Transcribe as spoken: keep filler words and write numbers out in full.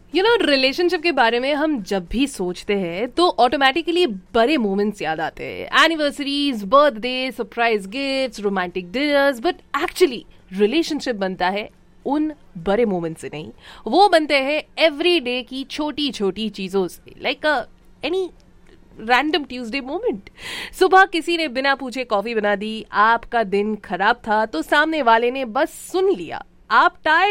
You know relationship के बारे में हम जब भी सोचते हैं तो ऑटोमेटिकली बड़े मोमेंट्स याद आते हैं, anniversaries, birthday, surprise gifts, romantic dinners, but actually relationship बनता है उन बड़े मोमेंट से नहीं, वो बनते हैं एवरी डे की छोटी छोटी चीजों से, like any random Tuesday moment. सुबह किसी ने बिना पूछे कॉफी बना दी, आपका दिन खराब था तो सामने वाले ने बस सुन लिया, आप टायर्ड